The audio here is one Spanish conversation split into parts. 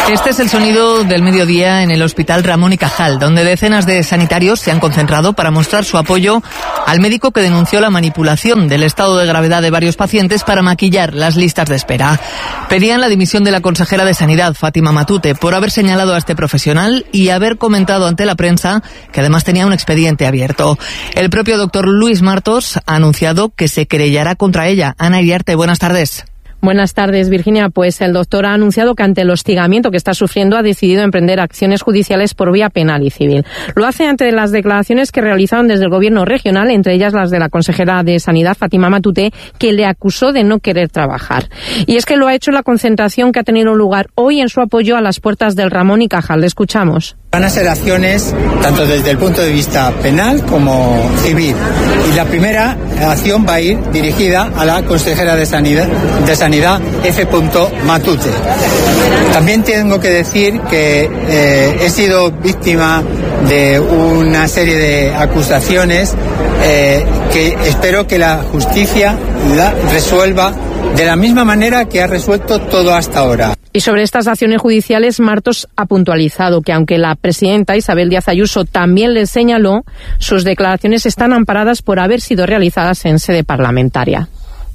Este es el sonido del mediodía en el Hospital Ramón y Cajal, donde decenas de sanitarios se han concentrado para mostrar su apoyo al médico que denunció la manipulación del estado de gravedad de varios pacientes para maquillar las listas de espera. Pedían la dimisión de la consejera de Sanidad, Fátima Matute, por haber señalado a este profesional y haber comentado ante la prensa que además tenía un expediente abierto. El propio doctor Luis Martos ha anunciado que se querellará contra ella. Ana Iriarte, buenas tardes. Buenas tardes, Virginia. Pues el doctor ha anunciado que ante el hostigamiento que está sufriendo ha decidido emprender acciones judiciales por vía penal y civil. Lo hace ante las declaraciones que realizaron desde el gobierno regional, entre ellas las de la consejera de Sanidad, Fátima Matute, que le acusó de no querer trabajar. Y es que lo ha hecho en la concentración que ha tenido lugar hoy en su apoyo a las puertas del Ramón y Cajal. Le escuchamos. Van a ser acciones tanto desde el punto de vista penal como civil. Y la primera acción va a ir dirigida a la consejera de Sanidad F. Matute. También tengo que decir que he sido víctima de una serie de acusaciones que espero que la justicia la resuelva de la misma manera que ha resuelto todo hasta ahora. Y sobre estas acciones judiciales, Martos ha puntualizado que aunque la presidenta Isabel Díaz Ayuso también le señaló, sus declaraciones están amparadas por haber sido realizadas en sede parlamentaria.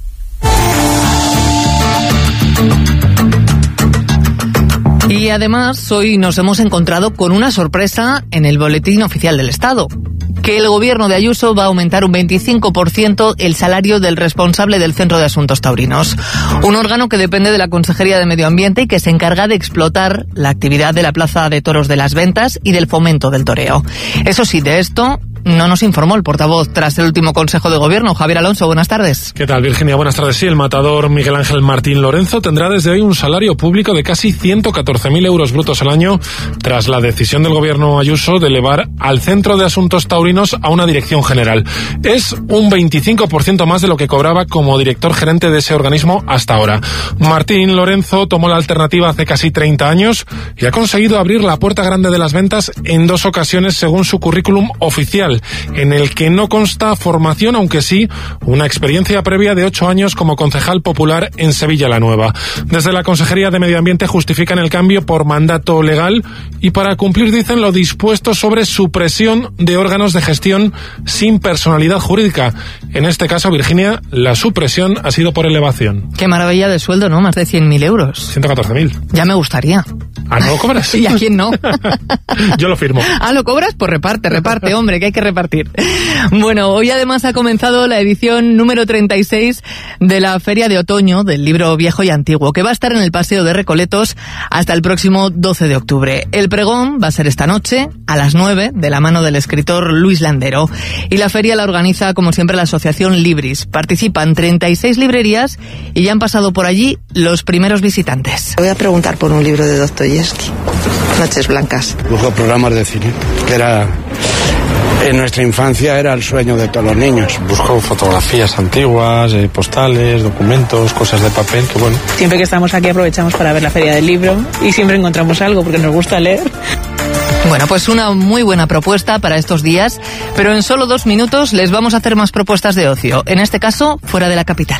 Y además, hoy nos hemos encontrado con una sorpresa en el Boletín Oficial del Estado, que el gobierno de Ayuso va a aumentar un 25% el salario del responsable del Centro de Asuntos Taurinos, un órgano que depende de la Consejería de Medio Ambiente y que se encarga de explotar la actividad de la Plaza de Toros de las Ventas y del fomento del toreo. Eso sí, de esto no nos informó el portavoz tras el último Consejo de Gobierno. Javier Alonso, buenas tardes. ¿Qué tal, Virginia? Buenas tardes. Sí, el matador Miguel Ángel Martín Lorenzo tendrá desde hoy un salario público de casi 114.000 euros brutos al año tras la decisión del Gobierno Ayuso de elevar al Centro de Asuntos Taurinos a una dirección general. Es un 25% más de lo que cobraba como director gerente de ese organismo hasta ahora. Martín Lorenzo tomó la alternativa hace casi 30 años y ha conseguido abrir la puerta grande de las ventas en 2 ocasiones según su currículum oficial, en el que no consta formación, aunque sí una experiencia previa de 8 años como concejal popular en Sevilla la Nueva. Desde la Consejería de Medio Ambiente justifican el cambio por mandato legal y para cumplir, dicen, lo dispuesto sobre supresión de órganos de gestión sin personalidad jurídica. En este caso, Virginia, la supresión ha sido por elevación. Qué maravilla de sueldo, ¿no? Más de 100.000 euros. 114.000. Ya me gustaría. ¿Ah, no lo cobras? ¿Y a quién no? Yo lo firmo. Ah, ¿lo cobras? Pues reparte, hombre, que hay que repartir. Bueno, hoy además ha comenzado la edición número 36 de la Feria de Otoño del Libro Viejo y Antiguo, que va a estar en el Paseo de Recoletos hasta el próximo 12 de octubre. El pregón va a ser esta noche a las 9 de la mano del escritor Luis Landero. Y la feria la organiza, como siempre, la Asociación Libris. Participan 36 librerías y ya han pasado por allí los primeros visitantes. Voy a preguntar por un libro de Dostoyevsky, Noches Blancas. Busco programas de cine, que era... En nuestra infancia era el sueño de todos los niños. Busco fotografías antiguas, postales, documentos, cosas de papel, que bueno. Siempre que estamos aquí aprovechamos para ver la Feria del Libro y siempre encontramos algo porque nos gusta leer. Bueno, pues una muy buena propuesta para estos días, pero en solo 2 minutos les vamos a hacer más propuestas de ocio, en este caso fuera de la capital.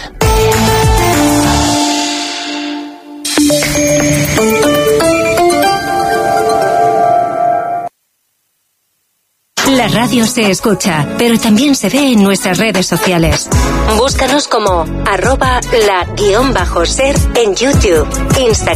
La radio se escucha, pero también se ve en nuestras redes sociales. Búscanos como @la_ser en YouTube, Instagram.